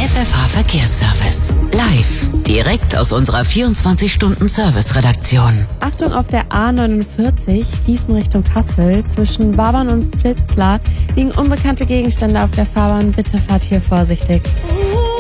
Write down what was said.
FFH Verkehrsservice. Live, direkt aus unserer 24-Stunden-Service-Redaktion. Achtung auf der A49, Gießen Richtung Kassel. Zwischen Wabern und Pfitzlar liegen unbekannte Gegenstände auf der Fahrbahn. Bitte fahrt hier vorsichtig.